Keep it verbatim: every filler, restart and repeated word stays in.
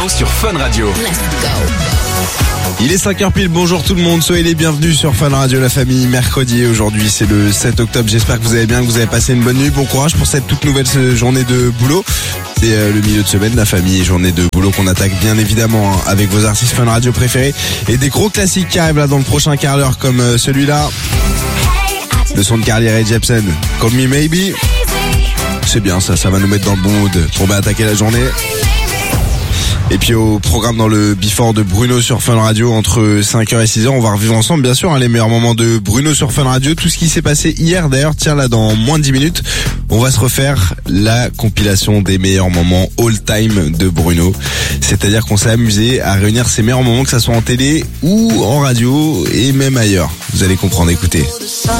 Bruno sur Fun Radio. Let's go. Il est cinq heures pile, bonjour tout le monde, soyez les bienvenus sur Fun Radio, la famille. Mercredi, aujourd'hui c'est le sept octobre, j'espère que vous allez bien, que vous avez passé une bonne nuit, bon courage pour cette toute nouvelle journée de boulot. C'est euh, le milieu de semaine, la famille, journée de boulot qu'on attaque bien évidemment hein, avec vos artistes Fun Radio préférés et des gros classiques qui arrivent là dans le prochain quart d'heure comme euh, celui-là, le son de Carly Rae Jepsen, Call Me Maybe. C'est bien ça, ça va nous mettre dans le bon mood pour bien attaquer la journée. Et puis au programme dans le Before de Bruno sur Fun Radio entre cinq heures et six heures, on va revivre ensemble bien sûr hein, les meilleurs moments de Bruno sur Fun Radio, tout ce qui s'est passé hier d'ailleurs, tiens là dans moins de dix minutes, on va se refaire la compilation des meilleurs moments all time de Bruno. C'est-à-dire qu'on s'est amusé à réunir ces meilleurs moments, que ça soit en télé ou en radio et même ailleurs. Vous allez comprendre, écoutez.